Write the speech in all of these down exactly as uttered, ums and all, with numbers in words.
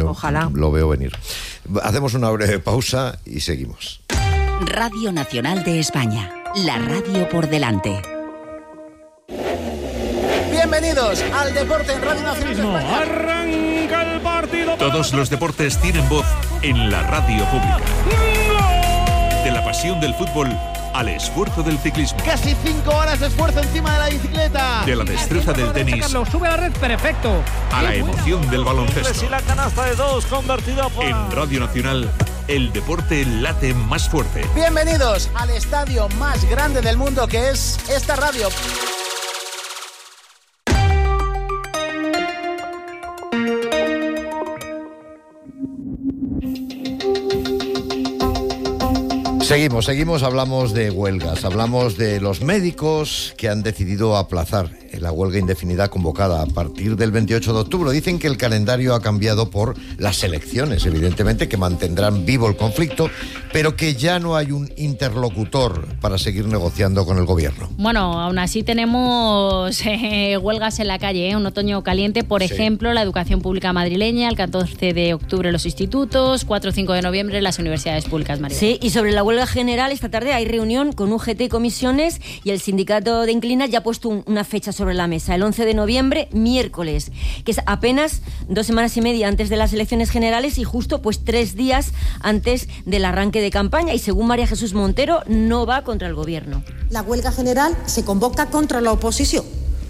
veo, Ojalá. lo veo venir. Hacemos una breve pausa y seguimos. Radio Nacional de España, la radio por delante. Bienvenidos al Deporte en Radio Nacional de España. Arranca el partido. Todos los deportes tienen voz en la radio pública. De la pasión del fútbol al esfuerzo del ciclismo. Casi cinco horas de esfuerzo encima de la bicicleta. De la destreza del tenis. Carlos, sube a la red, perfecto. A la emoción del baloncesto. Y la canasta de dos convertida por... En Radio Nacional, el deporte late más fuerte. Bienvenidos al estadio más grande del mundo, que es esta radio. Seguimos, seguimos, hablamos de huelgas, hablamos de los médicos que han decidido aplazar la huelga indefinida convocada a partir del veintiocho de octubre. Dicen que el calendario ha cambiado por las elecciones, evidentemente, que mantendrán vivo el conflicto, pero que ya no hay un interlocutor para seguir negociando con el gobierno. Bueno, aún así tenemos eh, huelgas en la calle, ¿eh? Un otoño caliente, por sí. ejemplo, la educación pública madrileña, el catorce de octubre los institutos, cuatro y cinco de noviembre las universidades públicas, María. Sí, y sobre la huelga general, esta tarde hay reunión con U G T y comisiones y el sindicato de Inclinas ya ha puesto un, una fecha sobre la mesa, el once de noviembre, miércoles, que es apenas dos semanas y media antes de las elecciones generales y justo pues tres días antes del arranque de campaña, y según María Jesús Montero no va contra el gobierno. La huelga general se convoca contra la oposición.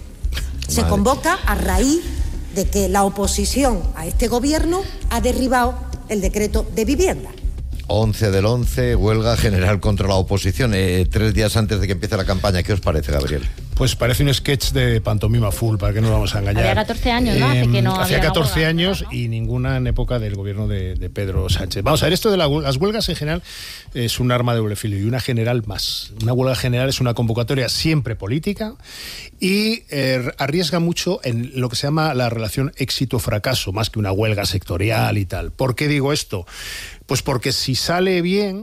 Se Vale. convoca a raíz de que la oposición a este gobierno ha derribado el decreto de vivienda. once del once, huelga general contra la oposición, eh, tres días antes de que empiece la campaña. ¿Qué os parece, Gabriel? Pues parece un sketch de pantomima full, para que no nos vamos a engañar. Había catorce años, ¿no? Hace que no Hacía había catorce huelga, años, ¿no? y ninguna en época del gobierno de, de Pedro Sánchez. Vamos a ver, esto de la, las huelgas en general es un arma de doble filo, y una general más. Una huelga general es una convocatoria siempre política y eh, arriesga mucho en lo que se llama la relación éxito-fracaso, más que una huelga sectorial y tal. ¿Por qué digo esto? Pues porque si sale bien,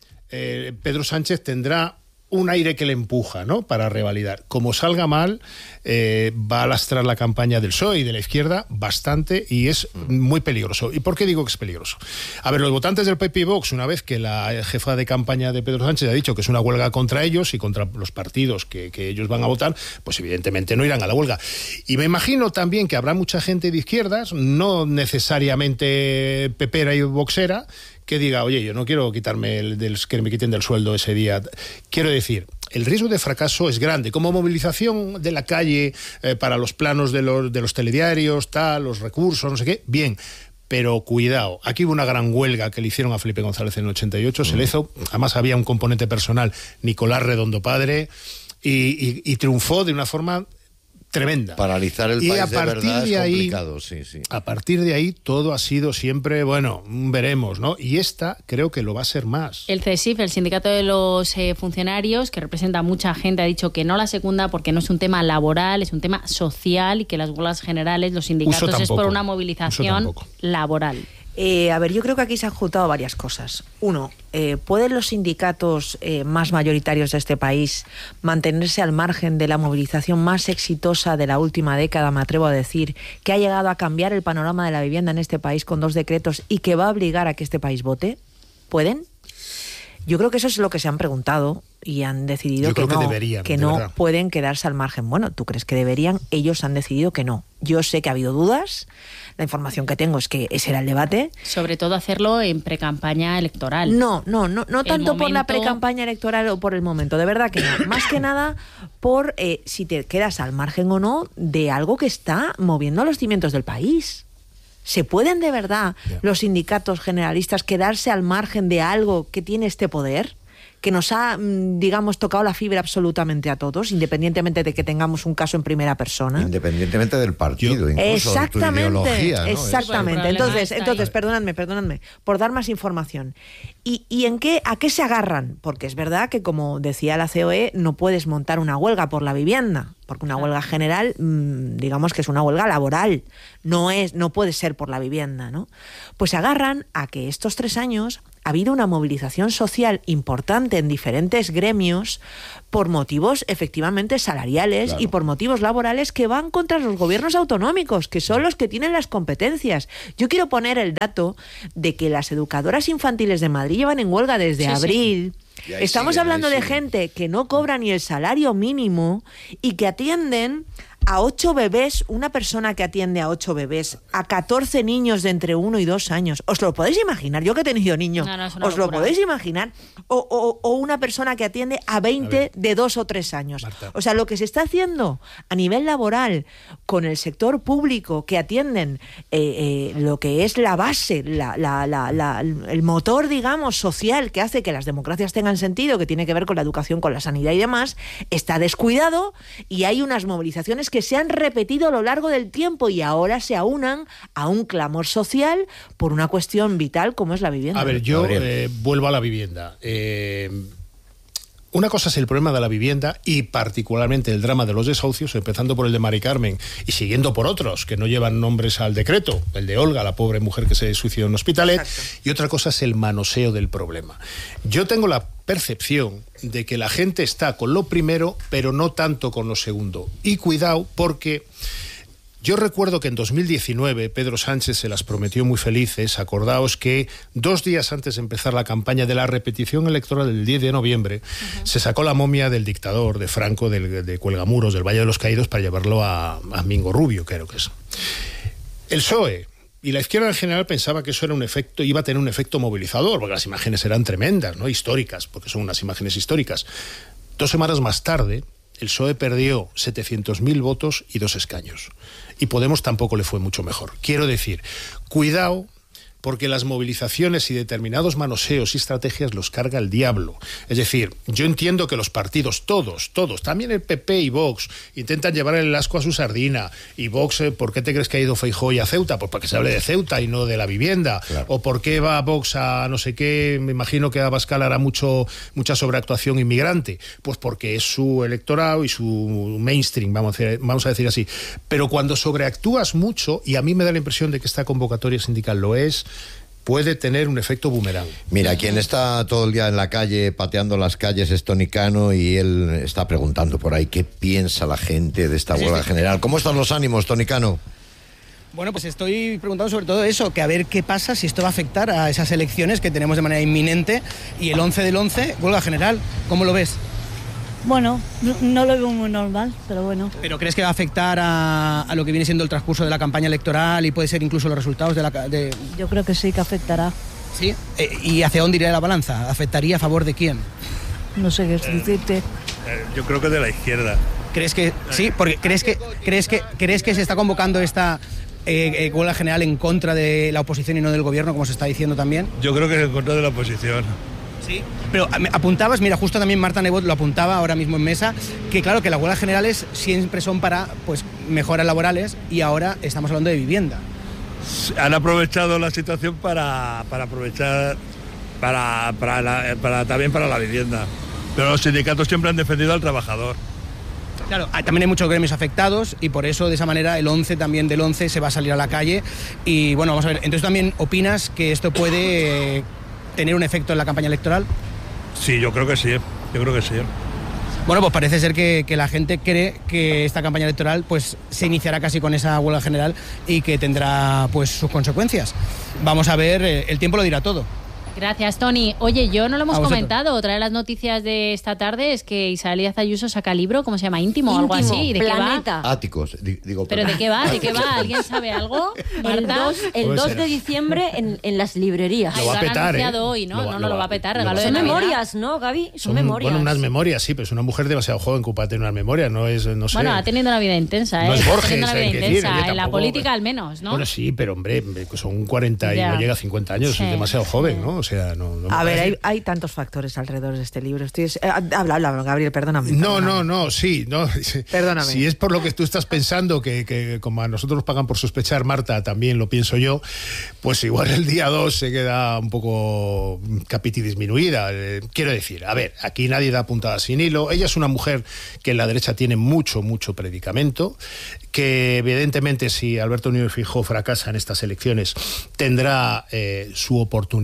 eh, Pedro Sánchez tendrá un aire que le empuja, ¿no?, para revalidar. Como salga mal, eh, va a lastrar la campaña del P S O E y de la izquierda bastante, y es muy peligroso. ¿Y por qué digo que es peligroso? A ver, los votantes del P P y Vox, una vez que la jefa de campaña de Pedro Sánchez ha dicho que es una huelga contra ellos y contra los partidos que, que ellos van a votar, pues evidentemente no irán a la huelga. Y me imagino también que habrá mucha gente de izquierdas, no necesariamente pepera y boxera, que diga, oye, yo no quiero quitarme el del, que me quiten del sueldo ese día. Quiero decir, el riesgo de fracaso es grande. Como movilización de la calle eh, para los planos de los, de los telediarios, tal, los recursos, no sé qué, bien. Pero cuidado, aquí hubo una gran huelga que le hicieron a Felipe González en el ochenta y ocho, mm. se le hizo, además había un componente personal, Nicolás Redondo padre, y, y, y triunfó de una forma tremenda. Paralizar el y país a de partir verdad de es ahí, complicado, sí, sí. A partir de ahí todo ha sido siempre, bueno, veremos, ¿no? Y esta creo que lo va a ser más. El C S I F, el sindicato de los eh, funcionarios, que representa a mucha gente, ha dicho que no la secunda porque no es un tema laboral, es un tema social, y que las huelgas generales, los sindicatos, es por una movilización laboral. Eh, a ver, yo creo que aquí se han juntado varias cosas. Uno, eh, ¿pueden los sindicatos eh, más mayoritarios de este país mantenerse al margen de la movilización más exitosa de la última década, me atrevo a decir, que ha llegado a cambiar el panorama de la vivienda en este país con dos decretos y que va a obligar a que este país vote? ¿Pueden? Yo creo que eso es lo que se han preguntado y han decidido Yo que creo no, que, deberían, que de no verdad. pueden quedarse al margen. Bueno, ¿tú crees que deberían? Ellos han decidido que no. Yo sé que ha habido dudas. La información que tengo es que ese era el debate. Sobre todo hacerlo en precampaña electoral. No, no, no, no tanto momento... por la precampaña electoral o por el momento, de verdad que no. Más que nada por eh, si te quedas al margen o no de algo que está moviendo los cimientos del país. ¿Se pueden de verdad yeah. los sindicatos generalistas quedarse al margen de algo que tiene este poder? Que nos ha, digamos, tocado la fibra absolutamente a todos, independientemente de que tengamos un caso en primera persona. Independientemente del partido, incluso exactamente, de tu ideología, ¿no? Exactamente. Entonces, entonces, perdonadme, perdonadme, por dar más información. ¿Y, y en qué, a qué se agarran? Porque es verdad que, como decía la C O E, no puedes montar una huelga por la vivienda, porque una huelga general, digamos que es una huelga laboral, no es, no puede ser por la vivienda, ¿no? Pues se agarran a que estos tres años ha habido una movilización social importante en diferentes gremios por motivos efectivamente salariales, claro, y por motivos laborales que van contra los gobiernos autonómicos, que son los que tienen las competencias. Yo quiero poner el dato de que las educadoras infantiles de Madrid llevan en huelga desde sí, abril. Sí. Estamos siguen, hablando de gente que no cobra ni el salario mínimo y que atienden a ocho bebés, una persona que atiende a ocho bebés, a catorce niños de entre uno y dos años. ¿Os lo podéis imaginar? Yo que he tenido niños, no, no, ¿os locura. Lo podéis imaginar? O, o, o una persona que atiende a veinte de dos o tres años. Marta. O sea, lo que se está haciendo a nivel laboral con el sector público, que atienden eh, eh, lo que es la base, la, la, la, la, el motor, digamos, social que hace que las democracias tengan sentido, que tiene que ver con la educación, con la sanidad y demás, está descuidado, y hay unas movilizaciones que se han repetido a lo largo del tiempo y ahora se aunan a un clamor social por una cuestión vital como es la vivienda. A ver, yo eh, vuelvo a la vivienda. Eh, una cosa es el problema de la vivienda y particularmente el drama de los desahucios, empezando por el de Mari Carmen y siguiendo por otros que no llevan nombres al decreto, el de Olga, la pobre mujer que se suicidó en Hospitalet. Exacto. Y otra cosa es el manoseo del problema. Yo tengo la percepción de que la gente está con lo primero, pero no tanto con lo segundo. Y cuidado, porque yo recuerdo que en dos mil diecinueve Pedro Sánchez se las prometió muy felices. Acordaos que dos días antes de empezar la campaña de la repetición electoral del diez de noviembre, uh-huh, se sacó la momia del dictador, de Franco, del, de Cuelgamuros, del Valle de los Caídos, para llevarlo a, a Mingo Rubio, creo que es. El P S O E y la izquierda en general pensaba que eso era un efecto, iba a tener un efecto movilizador, porque las imágenes eran tremendas, ¿no? Históricas, porque son unas imágenes históricas. Dos semanas más tarde, el P S O E perdió setecientos mil votos y dos escaños. Y Podemos tampoco le fue mucho mejor. Quiero decir, cuidado, porque las movilizaciones y determinados manoseos y estrategias los carga el diablo. Es decir, yo entiendo que los partidos, todos, todos, también el P P y Vox, intentan llevar el asco a su sardina. Y Vox, ¿por qué te crees que ha ido Feijóo a Ceuta? Pues para que se hable de Ceuta y no de la vivienda. Claro. O ¿por qué va Vox a no sé qué? Me imagino que a Abascal hará mucho, mucha sobreactuación inmigrante. Pues porque es su electorado y su mainstream, vamos a decir, vamos a decir así. Pero cuando sobreactúas mucho, y a mí me da la impresión de que esta convocatoria sindical lo es, puede tener un efecto boomerang. Mira, quien está todo el día en la calle, pateando las calles, es Toni Cano, y él está preguntando por ahí qué piensa la gente de esta huelga general. ¿Cómo están los ánimos, Toni Cano? Bueno, pues estoy preguntando sobre todo eso, que a ver qué pasa si esto va a afectar a esas elecciones que tenemos de manera inminente, y el once del once, huelga general. ¿Cómo lo ves? Bueno, no lo veo muy normal, pero bueno. ¿Pero crees que va a afectar a, a lo que viene siendo el transcurso de la campaña electoral y puede ser incluso los resultados de la... De... Yo creo que sí, que afectará. ¿Sí? Eh, ¿Y hacia dónde iría la balanza? ¿Afectaría a favor de quién? No sé qué decirte. Eh, eh, yo creo que de la izquierda. ¿Crees que sí? Porque crees que crees que crees que se está convocando esta eh, eh, huelga general en contra de la oposición y no del gobierno, como se está diciendo también? Yo creo que es en contra de la oposición. Sí, pero apuntabas, mira, justo también Marta Nebot lo apuntaba ahora mismo en mesa, que claro, que las huelgas generales siempre son para pues mejoras laborales, y ahora estamos hablando de vivienda. Han aprovechado la situación para, para aprovechar para, para, la, para también para la vivienda, pero los sindicatos siempre han defendido al trabajador. Claro, también hay muchos gremios afectados, y por eso de esa manera el once también del once se va a salir a la calle. Y bueno, vamos a ver, entonces también opinas que esto puede eh, tener un efecto en la campaña electoral. Sí, yo creo que sí, yo creo que sí. Bueno, pues parece ser que, que la gente cree que esta campaña electoral pues se iniciará casi con esa huelga general y que tendrá pues sus consecuencias. Vamos a ver, el tiempo lo dirá todo. Gracias, Toni. Oye, yo no lo hemos comentado. Otra de las noticias de esta tarde es que Isabel Díaz Ayuso saca libro, ¿cómo se llama? Íntimo, Íntimo o algo así. ¿De Planeta. qué va? Áticos, digo. ¿Pero de qué va? ¿De qué va? ¿Alguien sabe algo? El dos, el dos de diciembre en, en las librerías. Lo va a petar, lo han anunciado ¿eh? hoy, ¿no? Lo, no, no lo, lo va a petar. Regalo Son de memorias, ¿no, Gaby? Son, Son memorias. Bueno, unas memorias, sí, pero es una mujer demasiado joven como para tener unas memorias. No es, no sé. Bueno, ha tenido una vida intensa, ¿eh? No es Borges, una vida intensa. Decir, en la política al menos, ¿no? Bueno, sí, pero hombre, son cuarenta y ya. No llega a cincuenta años. Sí. Es demasiado joven, ¿no? O sea, no... no a ver, hay, hay tantos factores alrededor de este libro. Estoy, eh, habla, habla, Gabriel, perdóname. No, perdóname. no, no, sí. No, perdóname. Si es por lo que tú estás pensando, que, que como a nosotros nos pagan por sospechar, Marta, también lo pienso yo, pues igual el día dos se queda un poco capiti disminuida. Eh, quiero decir, a ver, aquí nadie da puntada sin hilo. Ella es una mujer que en la derecha tiene mucho, mucho predicamento, que evidentemente si Alberto Núñez Feijóo fracasa en estas elecciones tendrá eh, su oportunidad.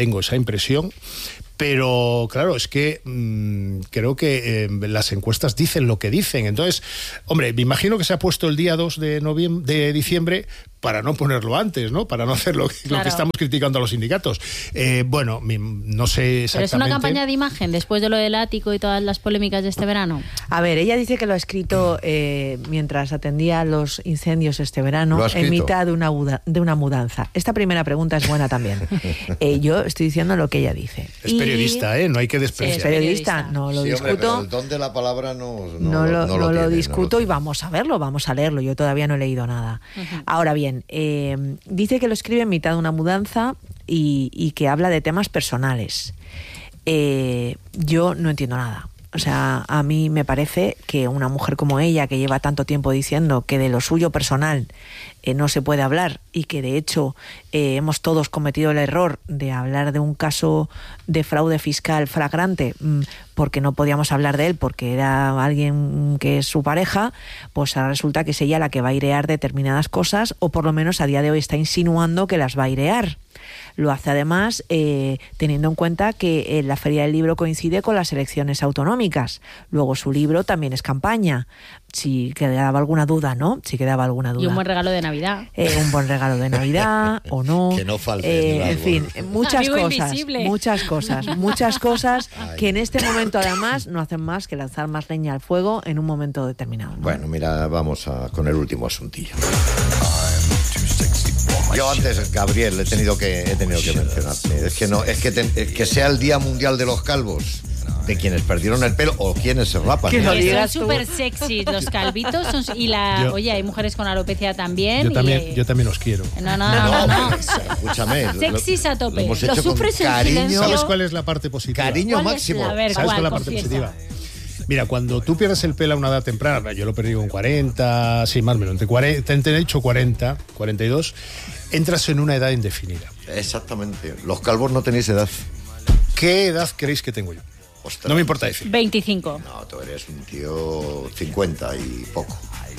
tengo esa impresión. Pero, claro, es que mmm, creo que eh, las encuestas dicen lo que dicen. Entonces, hombre, me imagino que se ha puesto el día dos de, noviembre, de diciembre para no ponerlo antes, ¿no? Para no hacer lo que, claro. lo que estamos criticando a los sindicatos. Eh, bueno, no sé exactamente... ¿Pero es una campaña de imagen después de lo del ático y todas las polémicas de este verano? A ver, ella dice que lo ha escrito eh, mientras atendía los incendios este verano, en mitad de una, de una mudanza. Esta primera pregunta es buena también. eh, yo estoy diciendo lo que ella dice. Es y... periodista, ¿eh? No hay que despreciar. Es periodista, no lo sí, discuto. Hombre, pero el don de la palabra no, no, no lo, no no lo, lo tiene, discuto no lo y vamos a verlo, vamos a leerlo. Yo todavía no he leído nada. Uh-huh. Ahora bien, eh, dice que lo escribe en mitad de una mudanza y, y que habla de temas personales. Eh, yo no entiendo nada. O sea, a mí me parece que una mujer como ella, que lleva tanto tiempo diciendo que de lo suyo personal eh, no se puede hablar y que de hecho eh, hemos todos cometido el error de hablar de un caso de fraude fiscal flagrante mmm, porque no podíamos hablar de él porque era alguien que es su pareja, pues ahora resulta que es ella la que va a airear determinadas cosas, o por lo menos a día de hoy está insinuando que las va a airear. Lo hace además eh, teniendo en cuenta que eh, la Feria del Libro coincide con las elecciones autonómicas. Luego su libro también es campaña. Si quedaba alguna duda, ¿no? Si quedaba alguna duda. Y un buen regalo de Navidad. Eh, un buen regalo de Navidad o no. Que no falte. Eh, en fin, muchas Amigo cosas. invisible. Muchas cosas. Muchas cosas que en este momento además no hacen más que lanzar más leña al fuego en un momento determinado, ¿no? Bueno, mira, vamos a, con el último asuntillo. Yo antes, Gabriel, he tenido que he tenido que mencionarte. Es que no, es que te, es que sea el Día Mundial de los Calvos, de quienes perdieron el pelo o quienes se rapan. Que son súper sexy los calvitos son, y la, yo, oye, hay mujeres con alopecia también. Yo también, y, yo también os quiero. No, no, no, no. no, no. Escúchame. Sexys a tope. Lo, lo, lo sufres en cariño. silencio. ¿Sabes cuál es la parte positiva? Cariño máximo. A ver, ¿sabes cuál, cuál es la parte confiesa. positiva? Mira, cuando tú pierdes el pelo a una edad temprana, yo lo perdí con cuarenta, sí, más o menos, entre cuarenta, entre, he dicho cuarenta, cuarenta y dos, entras en una edad indefinida. Exactamente. Los calvos no tenéis edad. ¿Qué edad creéis que tengo yo? Ostras, no me importa decir. veinticinco. No, tú eres un tío cincuenta y poco.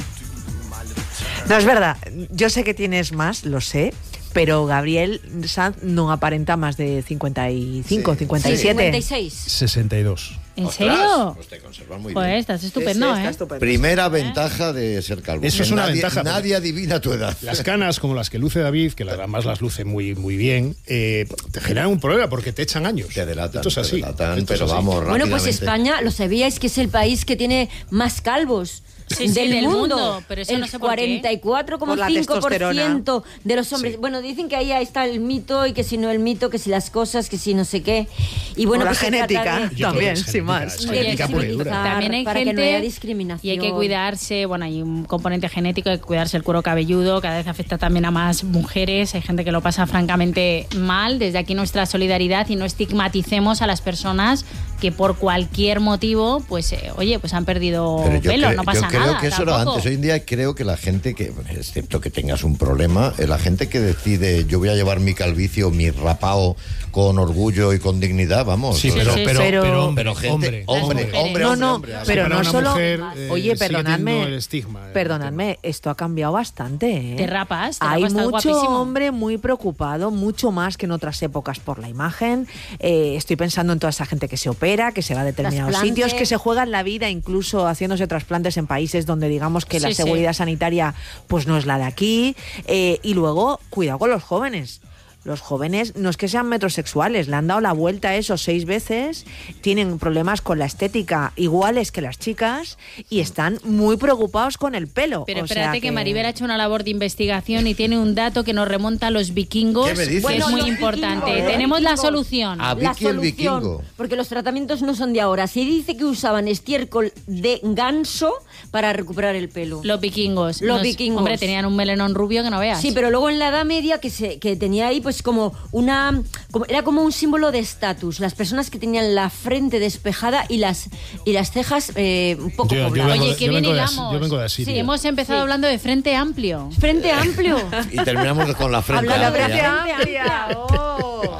No, es verdad. Yo sé que tienes más, lo sé. Pero Gabriel Sanz no aparenta más de cincuenta y cinco, sí, cincuenta y siete. cincuenta y seis. sesenta y dos. ¿En Ostras, serio? Pues te conservas muy pues bien. estás estupendo, sí, sí, ¿eh? estupendo. Primera ventaja de ser calvo. Eso es una nadie, ventaja. Nadie adivina tu edad. Las canas, como las que luce David, que además las luce muy, muy bien, eh, te generan un problema porque te echan años. Te delatan, Esto es así. te delatan, Esto es pero así. vamos, Bueno, pues rápidamente. España, lo sabíais que es el país que tiene más calvos. Sí, sí, del, del mundo, mundo, pero eso el no sé por cuarenta y cuatro coma cinco por ciento de los hombres. Sí. Bueno, dicen que ahí está el mito y que si no el mito, que si las cosas, que si no sé qué. Y bueno, o la pues genética de... también, sin más. Es genética pura y dura. También hay para gente que no haya discriminación. y hay que cuidarse. Bueno, hay un componente genético, hay que cuidarse el cuero cabelludo. Cada vez afecta también a más mujeres. Hay gente que lo pasa francamente mal. Desde aquí nuestra solidaridad y no estigmaticemos a las personas que por cualquier motivo, pues, eh, oye, pues han perdido pelo. Creo, no pasa yo creo nada. que eso era antes. Hoy en día creo que la gente que, excepto que tengas un problema, la gente que decide yo voy a llevar mi calvicio, mi rapao con orgullo y con dignidad, vamos. Sí, pero, sí, pero, pero, pero, hombre, pero gente, hombre, hombre, hombre, hombre, no, hombre, no, hombre, pero para no una solo. mujer, eh, Oye, sigue perdonadme, teniendo el estigma, eh, perdonadme, esto ha cambiado bastante. ¿eh? Te rapas, te Hay rapas, estás mucho guapísimo. hombre muy preocupado, mucho más que en otras épocas por la imagen. Eh, estoy pensando en toda esa gente que se opera, que se va a determinados Trasplante. sitios, que se juegan la vida, incluso haciéndose trasplantes en países donde digamos que Sí, la sí. seguridad sanitaria pues no es la de aquí. Eh, y luego, cuidado con los jóvenes. Los jóvenes no es que sean metrosexuales, le han dado la vuelta a eso seis veces, tienen problemas con la estética iguales que las chicas y están muy preocupados con el pelo. Pero o espérate sea que... que Maribel ha hecho una labor de investigación y tiene un dato que nos remonta a los vikingos, ¿Qué me dices? que Bueno, es muy los importante. vikingos, Tenemos los la vikingos. solución. A La Vicky el solución, vikingo. porque los tratamientos no son de ahora. Se dice que usaban estiércol de ganso para recuperar el pelo. Los vikingos. Los Nos- vikingos. Hombre, tenían un melenón rubio que no veas. Sí, pero luego en la Edad Media que se que tenía ahí pues como una como, era como un símbolo de estatus. Las personas que tenían la frente despejada y las y las cejas eh, un poco Yo- yo pobladas. vengo Oye, de- qué yo bien vengo de As- hilamos. yo vengo de Asiria. Sí, hemos empezado Sí. hablando de frente amplio. Frente amplio. Y terminamos con la frente. Hablando de amplia. frente amplia. Oh, ahora con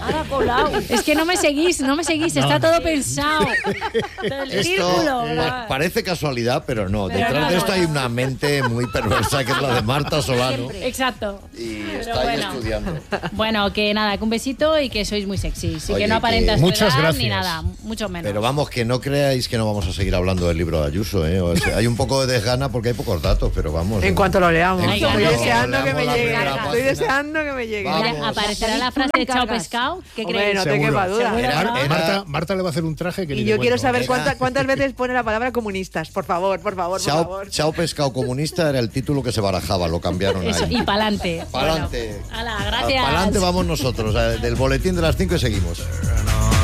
calculado. Es que no me seguís, no me seguís, no, está no. todo pensado. Esto círculo, pa- parece casualidad, pero no. Pero Detrás no, de esto no. hay una mente muy perversa, que es la de Marta Solano. Siempre. Exacto. Y pero está ahí bueno. estudiando. Bueno, que nada, que un besito y que sois muy sexys. Y Oye, que no aparentas que... Muchas edad gracias. ni nada, mucho menos. Pero vamos, que no creáis que no vamos a seguir hablando del libro de Ayuso, ¿eh? O sea, hay un poco de desgana porque hay pocos datos, pero vamos. En, en cuanto lo leamos. En Estoy cuanto deseando que me llegue. Estoy deseando que me llegue. Mira, aparecerá la frase de chao pescado. ¿Qué creéis? No te quepa duda. Mar- Marta, Marta le va a hacer un traje que y yo quiero saber cuánta, cuántas veces pone la palabra comunistas. Por favor, por favor, por chao, favor. Chao pescado comunista era el título que se barajaba, lo cambiaron Eso, ahí. y pa'lante. Pa'lante. Bueno, ala, gracias. Pa'lante vamos nosotros, del boletín de las cinco y seguimos.